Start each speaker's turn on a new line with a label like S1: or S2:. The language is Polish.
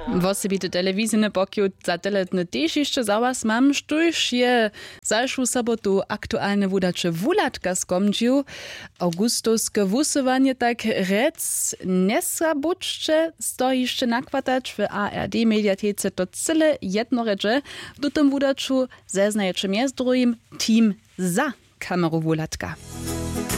S1: Wosebite telewizyjne pokiut satelitne też jeszcze załas mam, sztuż je zalszą sobotu aktualne wudacze wulatka skomdziu. Augustuskie wusowanie tak rec nesrabuczcze stoiszcze nakładać w ARD mediatece to cyle jednorecze. W tym wudaczu zeznajecie mnie z drugim team za kameru wulatka.